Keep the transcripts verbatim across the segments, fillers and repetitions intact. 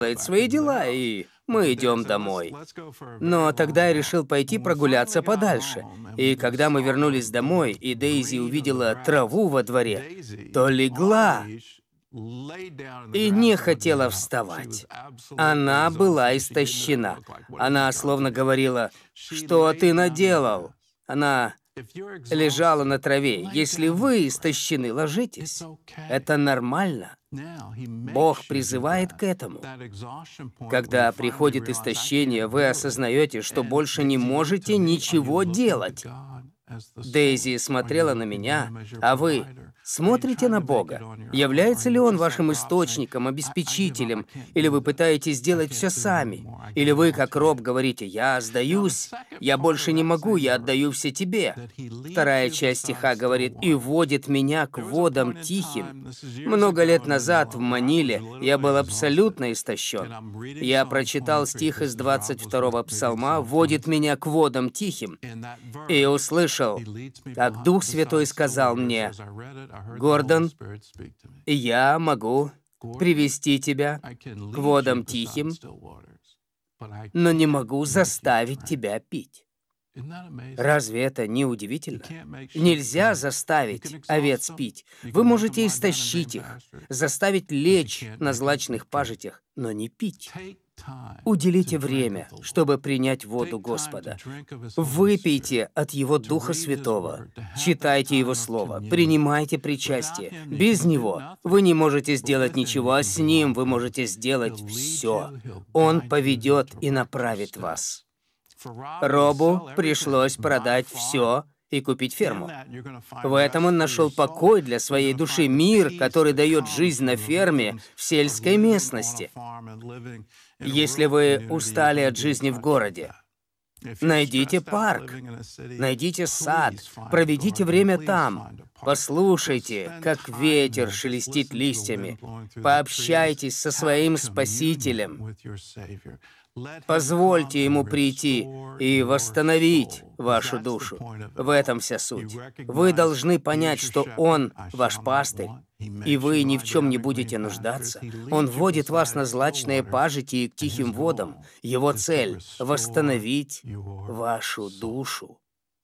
свои дела, и мы идем домой. Но тогда я решил пойти прогуляться подальше. И когда мы вернулись домой, и Дейзи увидела траву во дворе, то легла и не хотела вставать. Она была истощена. Она словно говорила: «Что ты наделал?» Она лежала на траве. Если вы истощены, ложитесь. Это нормально. Бог призывает к этому. Когда приходит истощение, вы осознаете, что больше не можете ничего делать. Дейзи смотрела на меня, а вы смотрите на Бога. Является ли Он вашим источником, обеспечителем, или вы пытаетесь сделать все сами? Или вы, как роб, говорите: «Я сдаюсь, я больше не могу, я отдаю все тебе». Вторая часть стиха говорит: «И водит меня к водам тихим». Много лет назад в Маниле я был абсолютно истощен. Я прочитал стих из двадцать второго псалма «Водит меня к водам тихим», и услышал, как Дух Святой сказал мне: «Гордон, я могу привести тебя к водам тихим, но не могу заставить тебя пить». Разве это не удивительно? Нельзя заставить овец пить. Вы можете истощить их, заставить лечь на злачных пажитях, но не пить. Уделите время, чтобы принять воду Господа. Выпейте от Его Духа Святого, читайте Его Слово, принимайте причастие. Без Него вы не можете сделать ничего, а с Ним вы можете сделать все. Он поведет и направит вас. Робу пришлось продать все и купить ферму. В этом он нашел покой для своей души, мир, который дает жизнь на ферме в сельской местности. Если вы устали от жизни в городе, найдите парк, найдите сад, проведите время там, послушайте, как ветер шелестит листьями, пообщайтесь со своим Спасителем. Позвольте Ему прийти и восстановить вашу душу. В этом вся суть. Вы должны понять, что Он ваш пастырь, и вы ни в чем не будете нуждаться. Он вводит вас на злачные пажити и к тихим водам. Его цель — восстановить вашу душу.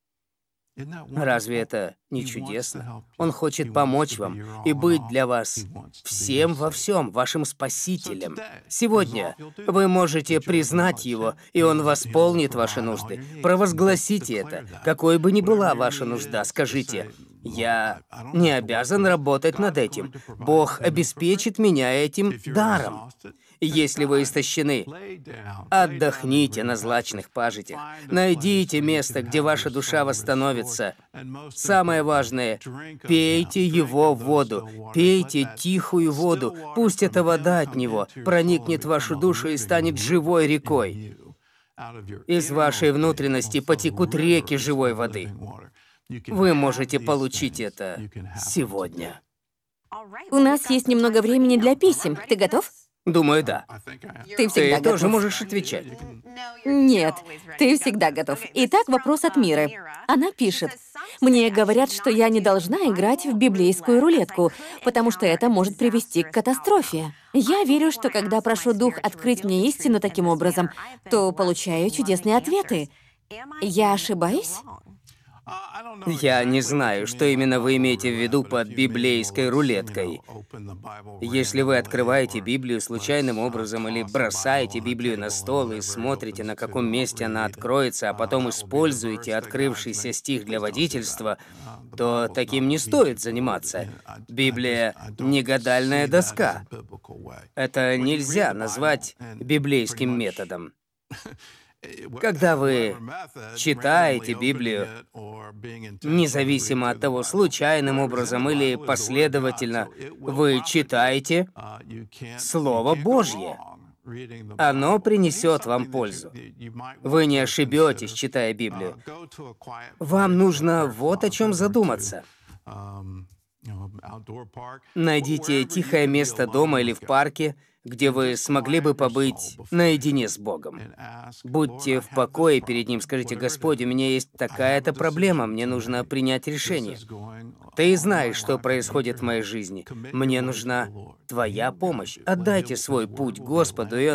Разве это не чудесно? Он хочет помочь вам и быть для вас всем во всем, вашим Спасителем. Сегодня вы можете признать Его, и Он восполнит ваши нужды. Провозгласите это. Какой бы ни была ваша нужда, скажите: «Я не обязан работать над этим. Бог обеспечит меня этим даром». Если вы истощены, отдохните на злачных пажитях. Найдите место, где ваша душа восстановится. Самое важное — пейте Его воду. Пейте тихую воду. Пусть эта вода от Него проникнет в вашу душу и станет живой рекой. Из вашей внутренности потекут реки живой воды. Вы можете получить это сегодня. У нас есть немного времени для писем. Ты готов? Думаю, да. Ты всегда Ты тоже готов. можешь отвечать. Нет, ты всегда готов. Итак, вопрос от Миры. Она пишет: «Мне говорят, что я не должна играть в библейскую рулетку, потому что это может привести к катастрофе. Я верю, что когда прошу Дух открыть мне истину таким образом, то получаю чудесные ответы. Я ошибаюсь?» Я не знаю, что именно вы имеете в виду под библейской рулеткой. Если вы открываете Библию случайным образом или бросаете Библию на стол и смотрите, на каком месте она откроется, а потом используете открывшийся стих для водительства, то таким не стоит заниматься. Библия — не гадальная доска. Это нельзя назвать библейским методом. Когда вы читаете Библию, независимо от того, случайным образом или последовательно, вы читаете Слово Божье. Оно принесет вам пользу. Вы не ошибетесь, читая Библию. Вам нужно вот о чем задуматься. Найдите тихое место дома или в парке, где вы смогли бы побыть наедине с Богом. Будьте в покое перед Ним, скажите: «Господь, у меня есть такая-то проблема, мне нужно принять решение. Ты знаешь, что происходит в моей жизни. Мне нужна Твоя помощь. Отдайте свой путь Господу, и Он